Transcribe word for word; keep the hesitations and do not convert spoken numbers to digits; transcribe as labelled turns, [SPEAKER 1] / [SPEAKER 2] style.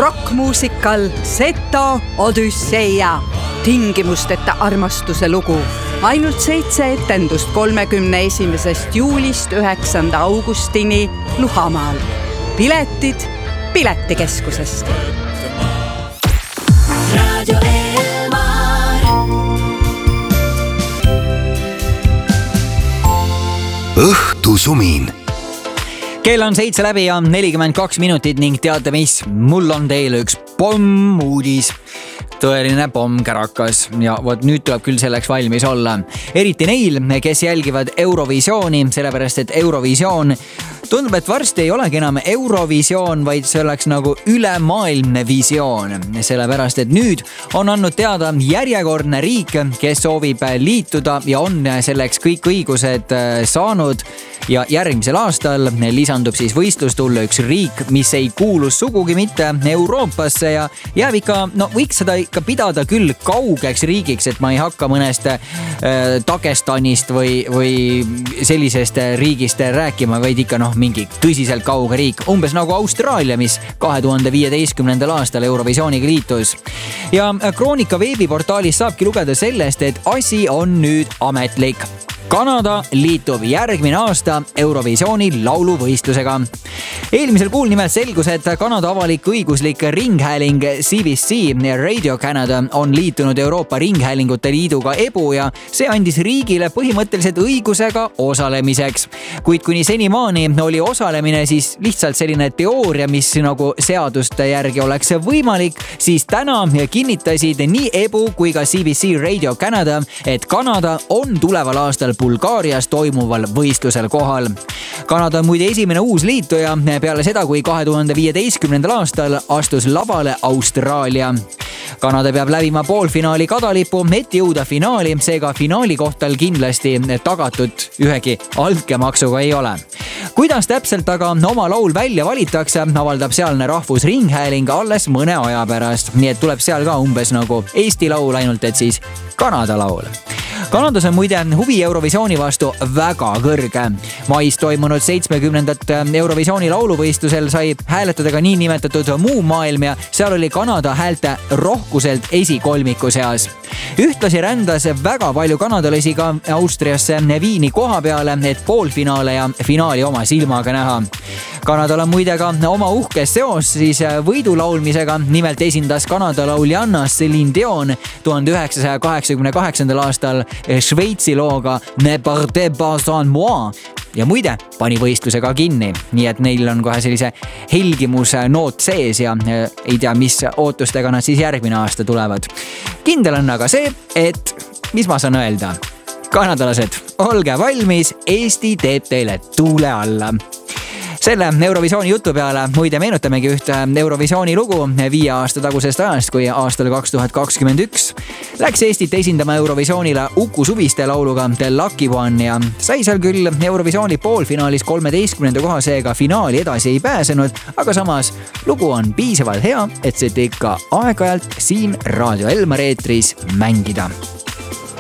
[SPEAKER 1] rockmuusikal Seto Odüsseia, tingimusteta armastuse lugu. Ainult seitse etendust kolmekümne esimesest juulist üheksanda augustini Luhamaal. Piletid Piletikeskusest. Radio Elmar.
[SPEAKER 2] Õhtusumin.
[SPEAKER 3] Kell on seitse läbi ja nelikümmend kaks minutit ning teate mis, mul on teile üks pommuudis. Tõeline pommkärakas ja vot nüüd tuleb küll selleks valmis olla. Eriti neil, kes jälgivad Eurovisiooni, sellepärast et Eurovisioon tundub, et varsti ei olegi enam Eurovisioon, vaid see oleks nagu ülemaailmne visioon. Sellepärast, et nüüd on andnud teada järjekordne riik, kes soovib liituda ja on selleks kõik õigused saanud. Ja järgmisel aastal lisandub siis võistlustulle üks riik, mis ei kuulu sugugi mitte Euroopasse ja jääb ikka, no võiks seda ikka pidada küll kaugeks riigiks, et ma ei hakka mõnest äh, Dagestanist või, või sellisest riigist rääkima, vaid ikka noh, mingi tõsiselt kauge riik, umbes nagu Austraalia, mis kahe tuhande viieteistkümnendal aastal Eurovisiooniga liitus. Ja Kroonika veebiportaalis saabki lugeda sellest, et asi on nüüd ametlik. Kanada liitub järgmine aasta Eurovisiooni lauluvõistlusega. Eelmisel kuul nimelt selgus, et Kanada avalik õiguslik ringhääling C B C Radio Canada on liitunud Euroopa Ringhäälingute Liiduga E B U ja see andis riigile põhimõtteliselt õigusega osalemiseks. Kuid kuni senimaani oli osalemine siis lihtsalt selline teooria, mis nagu seaduste järgi oleks võimalik, siis täna kinnitasid nii E B U kui ka C B C Radio Canada, et Kanada on tuleval aastal Bulgaarias toimuval võistlusel kohal. Kanada on muide esimene uus liituja peale seda, kui kahe tuhande viieteistkümnendal aastal astus lavale Austraalia. Kanada peab läbima poolfinaali kadalipu, et jõuda finaali, seega finaali kohtal kindlasti tagatud ühegi altkäemaksuga ei ole. Kuidas täpselt aga oma laul välja valitakse, avaldab sealne rahvusringhääling alles mõne aja pärast. Nii et tuleb seal ka umbes nagu Eesti laul, ainult et siis Kanada laul. Kanadas on muide huvi Eurovisiooni vastu väga kõrge. Mais toimunud seitsmekümnendat Eurovisiooni lauluvõistlusel sai hääletada ka nii nimetatud muu maailm ja seal oli Kanada häälte rohkuselt esikolmiku seas. Ühtlasi rändas väga palju kanadalasi ka Austriasse Viini koha peale, et poolfinaale ja finaali oma silmaga näha. Kanadal on muide ka oma uhkes seos siis võidu laulmisega. Nimelt esindas Kanada lauljanna Céline Dion tuhande üheksasaja kaheksakümne kaheksandal aastal Šveitsi looga Ne partez pas sans moi ja muide pani võistlusega kinni. Nii et neil on kohe sellise helgimuse noot sees ja ei tea, mis ootustega nad siis järgmine aasta tulevad. Kindel on aga see, et mis ma saan öelda? Kanadalased, olge valmis, Eesti teeb teile tuule alla. Selle Eurovisiooni jutu peale muide meenutamegi ühte Eurovisiooni lugu viie aasta tagusest ajast, kui aastal kaks tuhat kakskümmend üks läks Eestit esindama Eurovisioonile Uku Suviste lauluga The Lucky One ja sai seal küll Eurovisiooni poolfinaalis kolmeteistkümnenda koha, seega finaali edasi ei pääsenud, aga samas lugu on piisavalt hea, et see ikka aeg-ajalt siin Radio Elmar eetris mängida.